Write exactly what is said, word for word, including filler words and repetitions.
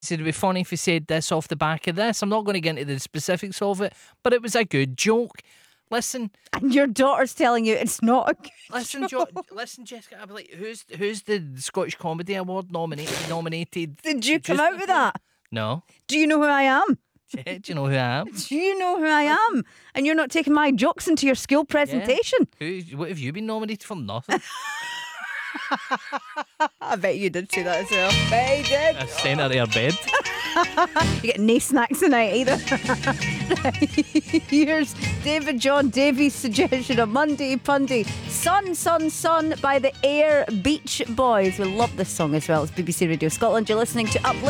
said it'd be funny if he said this off the back of this. I'm not going to get into the specifics of it, but it was a good joke. Listen, And your daughter's telling you it's not a good listen, jo- listen, Jessica. I'd be like, who's who's the Scottish Comedy Award nominated? Nominated? Did you come Just- out with that? No. Do you know who I am? Yeah, do you know who I am? Do you know who I am? And you're not taking my jokes into your school presentation. Who? What have you been nominated for? Nothing. I bet you did say that as well. Bet you did. I sent her to her bed. You get no snacks tonight either. Here's David John Davies' suggestion of Monday Pundy. Sun, Sun, Sun by the Air Beach Boys. We love this song as well. It's B B C Radio Scotland. You're listening to Uplift.